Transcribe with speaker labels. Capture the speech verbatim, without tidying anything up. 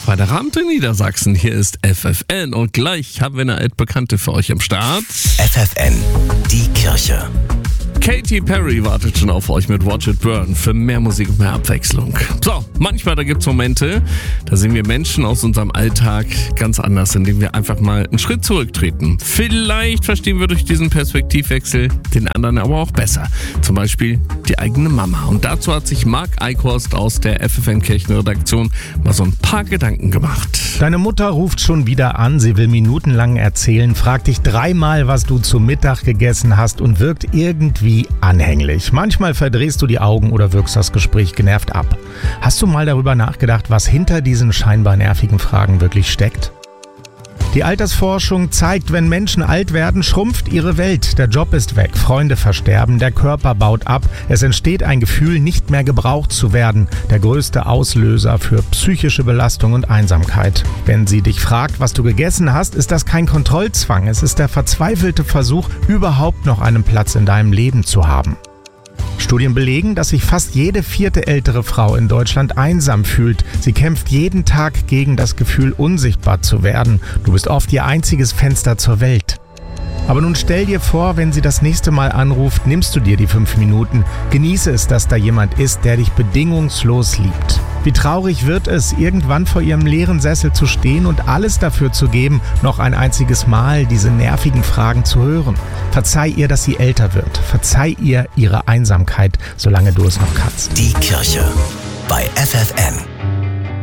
Speaker 1: Freitagabend in Niedersachsen. Hier ist F F N und gleich haben wir eine altbekannte für euch am Start.
Speaker 2: F F N, die Kirche.
Speaker 1: Katy Perry wartet schon auf euch mit Watch It Burn für mehr Musik und mehr Abwechslung. So, manchmal da gibt's Momente, da sehen wir Menschen aus unserem Alltag ganz anders, indem wir einfach mal einen Schritt zurücktreten. Vielleicht verstehen wir durch diesen Perspektivwechsel den anderen aber auch besser. Zum Beispiel die eigene Mama. Und dazu hat sich Marc Eichhorst aus der F F N-Kirchenredaktion mal so ein paar Gedanken gemacht.
Speaker 3: Deine Mutter ruft schon wieder an, sie will minutenlang erzählen, fragt dich dreimal, was du zu Mittag gegessen hast und wirkt irgendwie anhänglich. Manchmal verdrehst du die Augen oder wirkst das Gespräch genervt ab. Hast du mal darüber nachgedacht, was hinter diesen scheinbar nervigen Fragen wirklich steckt? Die Altersforschung zeigt, wenn Menschen alt werden, schrumpft ihre Welt. Der Job ist weg, Freunde versterben, der Körper baut ab. Es entsteht ein Gefühl, nicht mehr gebraucht zu werden. Der größte Auslöser für psychische Belastung und Einsamkeit. Wenn sie dich fragt, was du gegessen hast, ist das kein Kontrollzwang. Es ist der verzweifelte Versuch, überhaupt noch einen Platz in deinem Leben zu haben. Studien belegen, dass sich fast jede vierte ältere Frau in Deutschland einsam fühlt. Sie kämpft jeden Tag gegen das Gefühl, unsichtbar zu werden. Du bist oft ihr einziges Fenster zur Welt. Aber nun stell dir vor, wenn sie das nächste Mal anruft, nimmst du dir die fünf Minuten. Genieße es, dass da jemand ist, der dich bedingungslos liebt. Wie traurig wird es, irgendwann vor ihrem leeren Sessel zu stehen und alles dafür zu geben, noch ein einziges Mal diese nervigen Fragen zu hören. Verzeih ihr, dass sie älter wird. Verzeih ihr ihre Einsamkeit, solange du es noch kannst.
Speaker 2: Die Kirche bei F F N.